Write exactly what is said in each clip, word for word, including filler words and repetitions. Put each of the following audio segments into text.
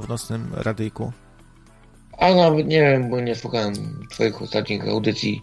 w nocnym radyjku? A nawet nie wiem, bo nie słuchałem twoich ostatnich audycji.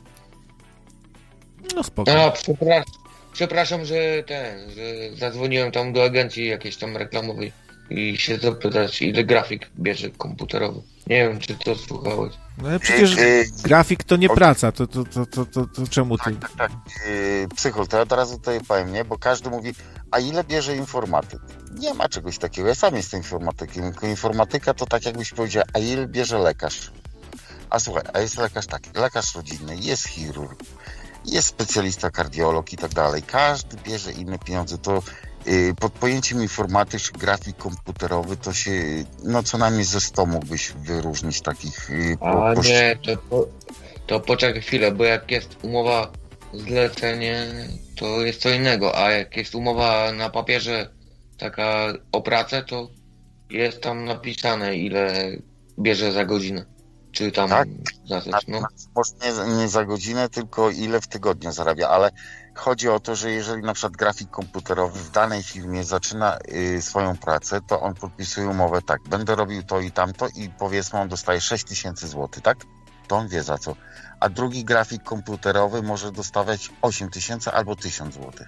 No spoko. A, przepraszam, przepraszam, że ten, że zadzwoniłem tam do agencji jakiejś tam reklamowej i się zapytać, ile grafik bierze komputerowy. Nie wiem, czy to słuchałeś. No ale przecież grafik to nie praca, to, to, to, to, to, to czemu ty... Tak, tak, tak. Yy, psychol, to ja od razu tutaj powiem, nie? Bo każdy mówi, a ile bierze informatyk? Nie ma czegoś takiego, ja sam jestem informatykiem, tylko informatyka to tak jakbyś powiedział, a ile bierze lekarz? A słuchaj, a jest lekarz taki, lekarz rodzinny, jest chirurg, jest specjalista kardiolog i tak dalej. Każdy bierze inne pieniądze. To yy, pod pojęciem informatyk czy grafik komputerowy to się, no co najmniej ze sto mógłbyś wyróżnić takich... Yy, A po, nie, to, po, to poczekaj chwilę, bo jak jest umowa zlecenie, to jest co innego, a jak jest umowa na papierze taka o pracę, to jest tam napisane, ile bierze za godzinę. Czy tam tak? za coś, no. Może nie, nie za godzinę, tylko ile w tygodniu zarabia, ale chodzi o to, że jeżeli na przykład grafik komputerowy w danej firmie zaczyna y, swoją pracę, to on podpisuje umowę tak, będę robił to i tamto i powiedzmy on dostaje sześć tysięcy złotych, tak? To on wie za co. A drugi grafik komputerowy może dostawać osiem tysięcy albo tysiąc złotych.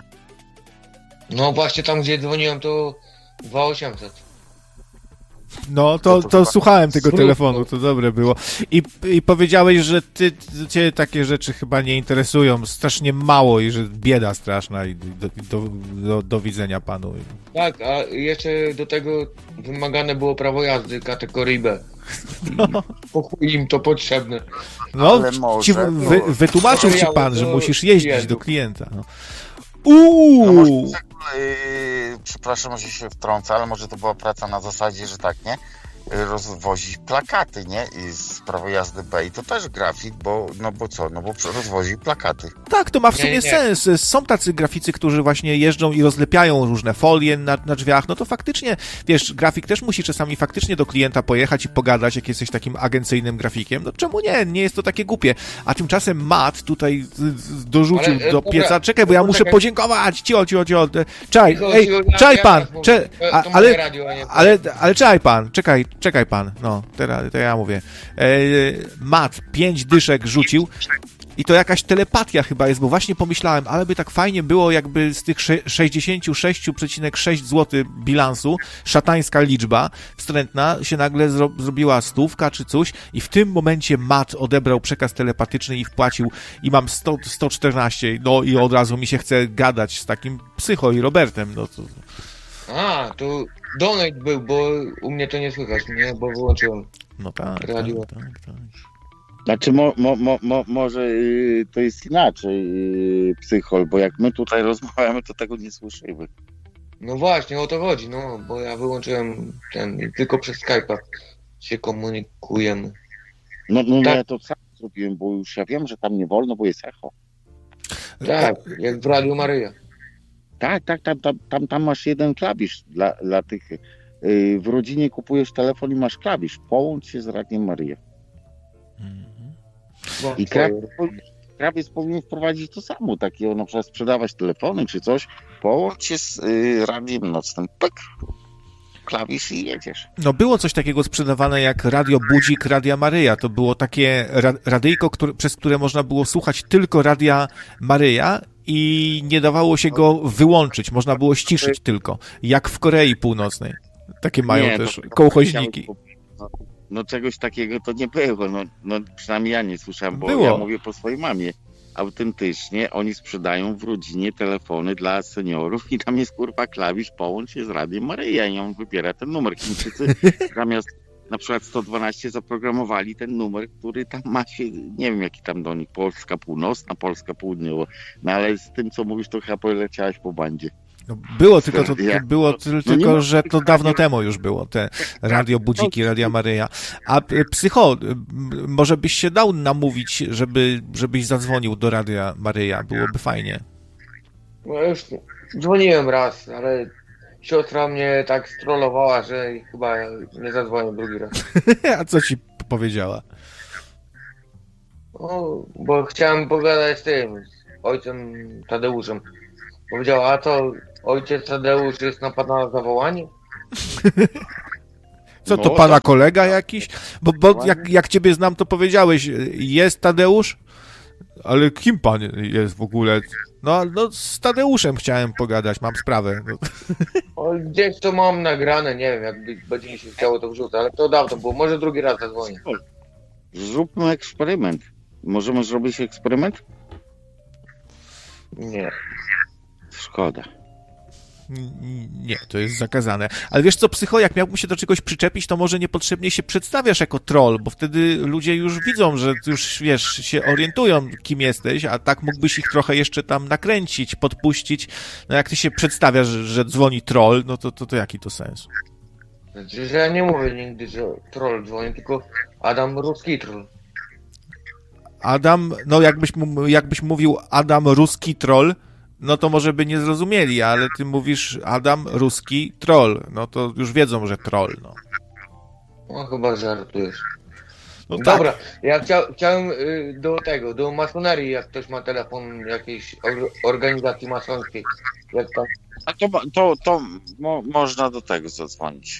No właśnie tam, gdzie dzwoniłem, to dwa tysiące osiemset. No, to, to słuchałem tego telefonu, to dobre było. I, i powiedziałeś, że ty, cię takie rzeczy chyba nie interesują, strasznie mało i że bieda straszna i do, do, do, do widzenia panu. Tak, a jeszcze do tego wymagane było prawo jazdy kategorii B. No. Po chuj im to potrzebne. No, może, ci, wy, wytłumaczył ci pan, że musisz jeździć klientów. do klienta. No. Uuu! No może, yy, przepraszam, że się wtrącę, ale może to była praca na zasadzie, że tak, nie? Rozwozi plakaty, nie? I z prawa jazdy B i to też grafik, bo, no bo co? No bo rozwozi plakaty. Tak, to ma w sumie Nie, nie. sens. Są tacy graficy, którzy właśnie jeżdżą i rozlepiają różne folie na, na drzwiach. No to faktycznie, wiesz, grafik też musi czasami faktycznie do klienta pojechać i pogadać, jak jesteś takim agencyjnym grafikiem. No czemu nie? Nie jest to takie głupie. A tymczasem Matt tutaj z- z- dorzucił Ale, e, do dobra, pieca. Czekaj, bo ja muszę poczekaj. podziękować. Cio, cio, cio. Czaj, Cicho, ej, cicho, ja- czaj ja pan. teraz mówię. Cze, To- a, to moje ale, radio, a nie- ale, ale czaj pan. Czekaj, czekaj pan. No, teraz to ja mówię. E, Matt pięć dyszek rzucił. I to jakaś telepatia chyba jest, bo właśnie pomyślałem, ale by tak fajnie było, jakby z tych sze- sześćdziesiąt sześć przecinek sześć złotych bilansu, szatańska liczba wstrętna, się nagle zro- zrobiła stówka czy coś i w tym momencie Matt odebrał przekaz telepatyczny i wpłacił i mam sto, sto czternaście, no i od razu mi się chce gadać z takim psycho i Robertem, no to... A, to donate był, bo u mnie to nie słychać, nie? Bo wyłączyłem. No tak, tak, Radio. tak, tak. Znaczy mo, mo, mo, mo, może yy, to jest inaczej, yy, psychol, bo jak my tutaj rozmawiamy, to tego nie słyszymy. No właśnie, o to chodzi, no, bo ja wyłączyłem ten, tylko przez Skype'a się komunikujemy. No, no Tak. ja to sam zrobiłem, bo już ja wiem, że tam nie wolno, bo jest echo. Tak, jak w Radiu Maryja. Tak, tak, tam, tam, tam, tam masz jeden klawisz dla, dla tych. Yy, w rodzinie kupujesz telefon i masz klawisz. Połącz się z Radiem Maryja. No, I krawiec, krawiec powinien wprowadzić to samo, takiego na przykład sprzedawać telefony czy coś. Połącz się z yy, radiem nocnym. Pyk. Klawisz i jedziesz. No było coś takiego sprzedawane jak Radio Budzik, Radia Maryja. To było takie ra- radyjko, które, przez które można było słuchać tylko Radia Maryja i nie dawało się go wyłączyć. Można było ściszyć tylko. Jak w Korei Północnej. Takie mają Nie, też to- to kołchoźniki. No, no czegoś takiego to nie było. No, no przynajmniej ja nie słyszałem, bo Było. ja mówię po swojej mamie. Autentycznie oni sprzedają w rodzinie telefony dla seniorów i tam jest kurwa klawisz połącz się z Radiem Maryja i on wybiera ten numer. Chińczycy zamiast na przykład sto dwanaście zaprogramowali ten numer, który tam ma się, nie wiem jaki tam do nich, Polska Północna, Polska Południowa. No ale z tym co mówisz to chyba poleciałeś po bandzie. No, było tylko, to, to Ja- było ty- no nie tylko ma- że to dawno temu już było, te Radio Budziki, Radia Maryja. A y, psycho, y, m, może byś się dał namówić, żeby, żebyś zadzwonił do Radia Maryja, byłoby fajnie. No już dzwoniłem raz, ale siostra mnie tak strollowała, że chyba nie zadzwonię drugi raz. A co ci powiedziała? No, bo chciałem pogadać z tym, z ojcem Tadeuszem. Powiedziała, a to ojciec Tadeusz jest na pana zawołanie? Co to, No, pana tak. kolega jakiś? Bo, bo jak, jak ciebie znam, to powiedziałeś, jest Tadeusz? Ale kim pan jest w ogóle? No, no z Tadeuszem chciałem pogadać, mam sprawę. No. O, gdzieś to mam nagrane, nie wiem, jakby będzie mi się chciało to wrzucać, ale to dawno było, może drugi raz zadzwonię. Zróbmy eksperyment. Możemy zrobić eksperyment? Nie. Szkoda. N- Nie, to jest zakazane. Ale wiesz co, psycho, jak miałbym się do czegoś przyczepić, to może niepotrzebnie się przedstawiasz jako troll, bo wtedy ludzie już widzą, że już, wiesz, się orientują, kim jesteś, a tak mógłbyś ich trochę jeszcze tam nakręcić, podpuścić. No jak ty się przedstawiasz, że dzwoni troll, no to, to, to jaki to sens? Znaczy, że ja nie mówię nigdy, że troll dzwoni, tylko Adam Ruski troll. Adam, no jakbyś, mu- jakbyś mówił Adam Ruski troll, no to może by nie zrozumieli, ale ty mówisz Adam Ruski troll, no to już wiedzą, że troll, no. No chyba żartujesz. No tak. Dobra, ja chcia, chciałem y, do tego, do masonerii, jak ktoś ma telefon jakiejś or, organizacji masońskiej. Jak tam, A to, to, to mo, można do tego zadzwonić.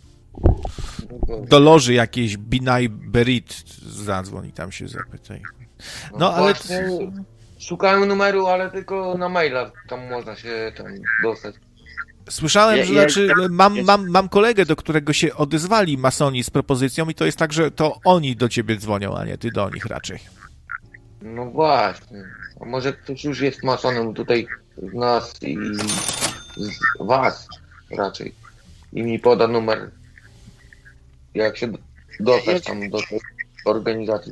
Do loży jakiejś Binay Berit zadzwoni, tam się zapytaj. no, No ale... właśnie, szukałem numeru, ale tylko na maila tam można się tam dostać. Słyszałem, Ja- że ja- znaczy, ja- mam, ja- mam, mam kolegę, do którego się odezwali masoni z propozycją i to jest tak, że to oni do ciebie dzwonią, a nie ty do nich raczej. No właśnie. A może ktoś już jest masonem tutaj z nas i z was raczej. I mi poda numer. Jak się dostać tam do tej organizacji.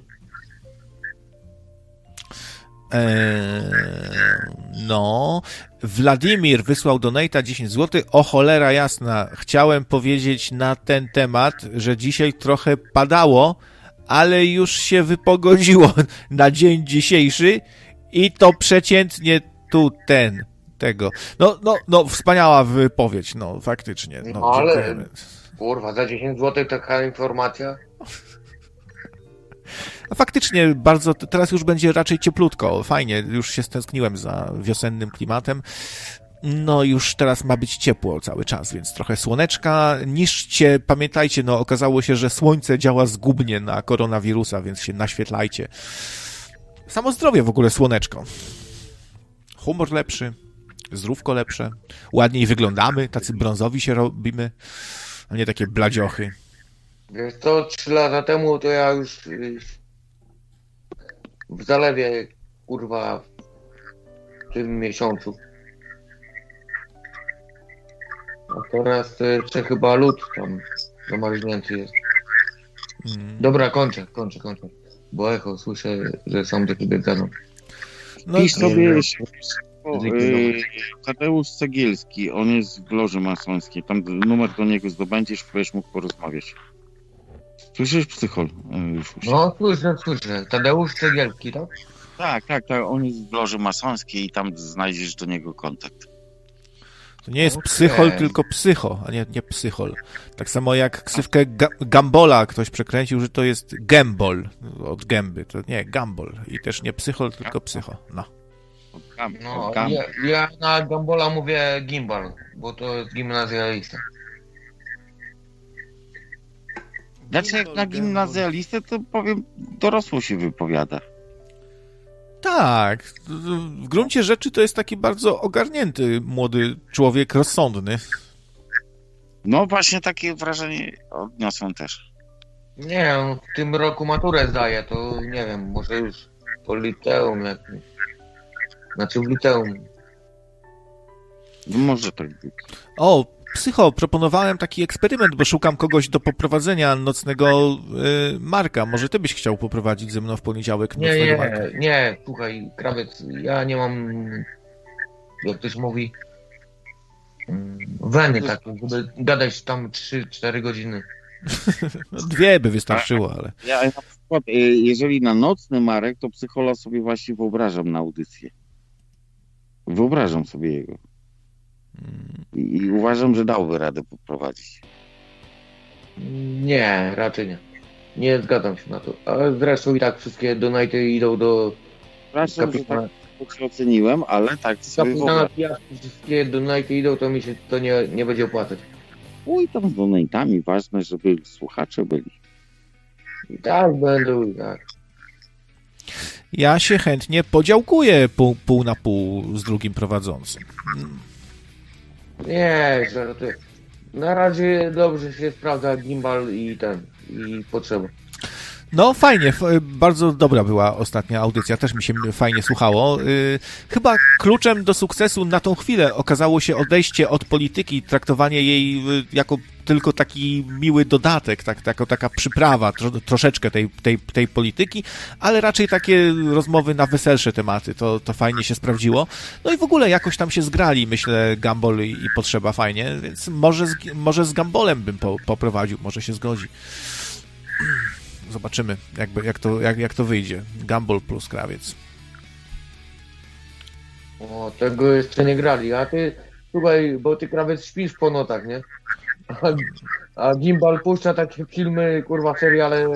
Eee, no, Wladimir wysłał donata dziesięć złotych. O cholera jasna, chciałem powiedzieć na ten temat, że dzisiaj trochę padało, ale już się wypogodziło na dzień dzisiejszy i to przeciętnie tu ten, tego. No, no, no, wspaniała wypowiedź, no, faktycznie. No, No, ale- dziękujemy. Kurwa, za dziesięć złotych taka informacja. A faktycznie bardzo, teraz już będzie raczej cieplutko, fajnie, już się stęskniłem za wiosennym klimatem. No już teraz ma być ciepło cały czas, więc trochę słoneczka. Niszcie, pamiętajcie, no okazało się, że słońce działa zgubnie na koronawirusa, więc się naświetlajcie. Samo zdrowie w ogóle słoneczko. Humor lepszy, zdrówko lepsze, ładniej wyglądamy, tacy brązowi się robimy, a nie takie bladziochy. Wiesz co, trzy lata temu to ja już y, w zalewie, kurwa, w tym miesiącu. A teraz to jeszcze chyba lód tam zamarznięty jest. Mm. Dobra, kończę, kończę, kończę. Bo echo, słyszę, że są do ciebie gadą. No, Pisz sobie nie, o, y, Tadeusz Cegielski, on jest w loży masońskiej. Tam numer do niego zdobędziesz, będziesz mógł porozmawiać. Słyszysz, psychol? Y, już już. No, słyszę, słyszę. Tadeusz Cegielski, tak? Tak, tak, tak. On jest w loży masońskiej i tam znajdziesz do niego kontakt. To nie jest Okej. psychol, tylko psycho, a nie, nie psychol. Tak samo jak ksywkę ga Gambola ktoś przekręcił, że to jest gembol od gęby. To nie, gambol. I też nie psychol, tylko psycho. No. Gam, No, gam. ja, ja na Gambola mówię gimbal, bo to jest gimnazjalista. Znaczy jak na gimnazjalistę, to powiem, dorosło się wypowiada. Tak. W gruncie rzeczy to jest taki bardzo ogarnięty młody człowiek, rozsądny. No właśnie takie wrażenie odniosłem też. Nie, on w tym roku maturę zdaje, to nie wiem, może już po liceum jakimś. Znaczy w liceum. No może tak być. O, psycho, proponowałem taki eksperyment, bo szukam kogoś do poprowadzenia nocnego y, Marka. Może ty byś chciał poprowadzić ze mną w poniedziałek Nie, nocnego Marka? nie, nie, słuchaj, krawiec, ja nie mam, jak ktoś mówi, mm, weny takiej, żeby gadać tam trzy cztery godziny. No, dwie by wystarczyło, ale... Ja na przykład, y, jeżeli na nocny Marek, to psychola sobie właśnie wyobrażam na audycję. Wyobrażam sobie jego. I, i uważam, że dałby radę poprowadzić. Nie, raczej nie. Nie zgadzam się na to. Ale zresztą i tak wszystkie donaty idą do Przepraszam, że kapitana. tak się oceniłem, ale tak sobie Kapitana wyobrażam. Piast, wszystkie donaty idą, to mi się to nie, nie będzie opłacać. Chuj tam z donatami, ważne, żeby słuchacze byli. I tak będą, i tak. Ja się chętnie podziałkuję pół, pół na pół z drugim prowadzącym. Nie, żartuję. Na razie dobrze się sprawdza gimbal i ten, i potrzeba. No fajnie, f- bardzo dobra była ostatnia audycja, też mi się fajnie słuchało. Yy, chyba kluczem do sukcesu na tą chwilę okazało się odejście od polityki, traktowanie jej y, jako tylko taki miły dodatek, tak, jako taka przyprawa tro, troszeczkę tej, tej, tej polityki, ale raczej takie rozmowy na weselsze tematy, to, to fajnie się sprawdziło. No i w ogóle jakoś tam się zgrali, myślę, Gumball i, i Potrzeba fajnie, więc może z, może z Gumballem bym po, poprowadził, może się zgodzi. Zobaczymy, jakby, jak, to, jak, jak to wyjdzie. Gumball plus Krawiec. O, tego jeszcze nie grali, a ty, słuchaj, bo ty Krawiec śpisz po nocach, nie? A, a gimbal puszcza takie filmy, kurwa, seriale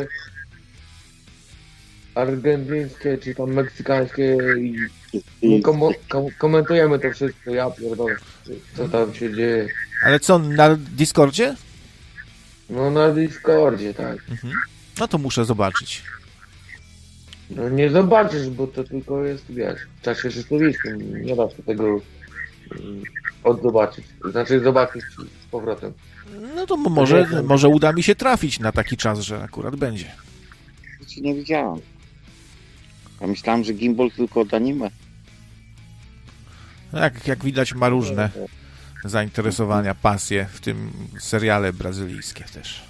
argentyńskie, czy tam meksykańskie i my kom- kom- komentujemy to wszystko, ja pierdolę, co tam się dzieje. Ale co, na Discordzie? No na Discordzie, tak. Mhm. No to muszę zobaczyć. No nie zobaczysz, bo to tylko jest, wiesz, w czasie rzeczywistym, nie da się tego mm, odzobaczyć, znaczy zobaczyć z powrotem. No to m- może, może uda mi się trafić na taki czas, że akurat będzie. Nic nie widziałem. Ja myślałem, że gimbal tylko od anime. Jak, jak widać, ma różne zainteresowania, pasje, w tym seriale brazylijskie też.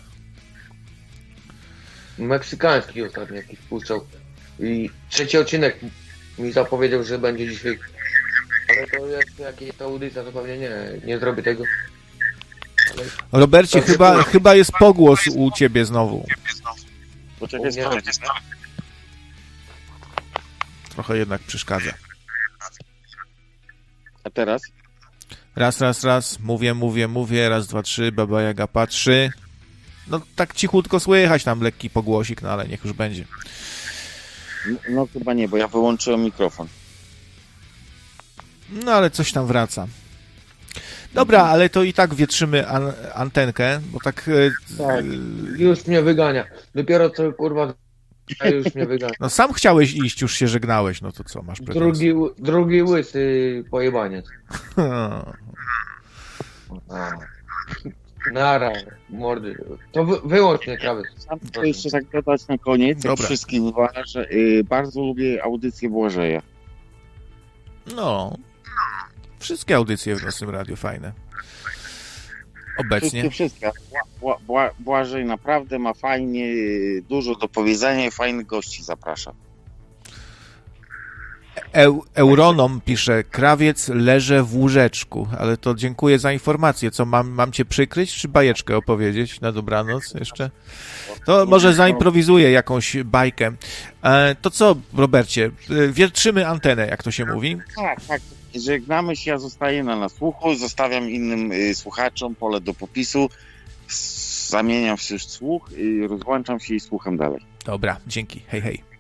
Meksykański ostatnio jakiś puszczał i trzeci odcinek mi zapowiedział, że będzie dzisiaj, ale to jest jakieś to audycja, to pewnie nie, nie zrobię tego. Ale Robercie, To chyba, było. chyba jest pogłos u ciebie znowu. Poczekaj, Nie. sprawdź. Trochę jednak przeszkadza. A teraz? Raz, raz, raz, mówię, mówię, mówię, raz, dwa, trzy, Baba Jaga patrzy. No tak cichutko słychać tam lekki pogłosik, no ale niech już będzie. No, no chyba nie, bo ja wyłączyłem mikrofon. No ale coś tam wraca. Dobra, ale to i tak wietrzymy an- antenkę, bo tak... e, Tak. e, już mnie wygania, dopiero co kurwa, a już mnie wygania. No sam chciałeś iść, już się żegnałeś, no to co, masz pretensje? Drugi, ły- drugi łysy pojebaniec. A. Nara, mordy. To wy, wyłącz mnie, Krawiec. Sam chcę jeszcze tak dodać na koniec, jak Dobra. wszystkich dwa, że y, bardzo lubię audycję Błażeja. No, wszystkie audycje w naszym radiu fajne. Obecnie. Wszystkie, wszystkie. Bła, Bła, Błażej naprawdę ma fajnie, y, dużo do powiedzenia i fajnych gości zaprasza. Eu, Euronom pisze, Krawiec leże w łóżeczku, ale to dziękuję za informację. Co, mam, mam cię przykryć, czy bajeczkę opowiedzieć na dobranoc jeszcze? To może zaimprowizuję jakąś bajkę. E, to co, Robercie, e, wietrzymy antenę, jak to się mówi. Tak, tak. Żegnamy się, ja zostaję na nasłuchu, zostawiam innym y, słuchaczom pole do popisu, S- zamieniam się w słuch i rozłączam się i słucham dalej. Dobra, dzięki, hej, hej.